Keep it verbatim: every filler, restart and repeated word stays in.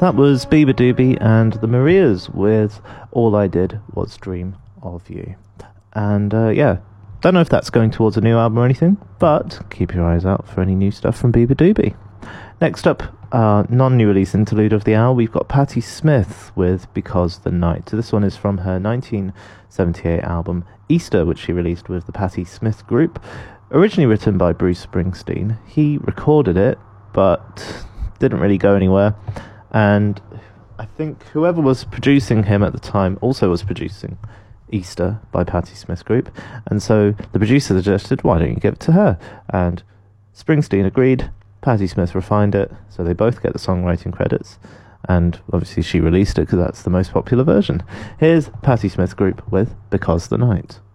That was Beabadoobee and the Marias with All I Did Was Dream of You. And uh, yeah, don't know if that's going towards a new album or anything, but keep your eyes out for any new stuff from Beabadoobee. Next up, uh, non-new release interlude of the hour, we've got Patti Smith with Because the Night. So this one is from her nineteen seventy-eight album Easter, which she released with the Patti Smith Group. Originally written by Bruce Springsteen. He recorded it, but didn't really go anywhere. And I think whoever was producing him at the time also was producing Easter by Patti Smith Group. And so the producer suggested, why don't you give it to her? And Springsteen agreed. Patti Smith refined it, so they both get the songwriting credits. And obviously she released it because that's the most popular version. Here's Patti Smith Group with Because the Night.